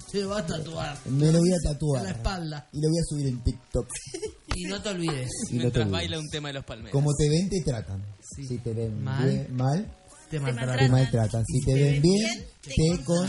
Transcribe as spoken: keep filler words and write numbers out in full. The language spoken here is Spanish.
Se va a tatuar. Me lo voy a tatuar. En la espalda. Y lo voy a subir en TikTok. Y no te olvides. Y no te Mientras olvides. baila un tema de los Palmeras. Como te ven, te tratan. Sí. Si te ven Mal. bien, mal, Te te maltratan. maltratan. Si te ven bien, te con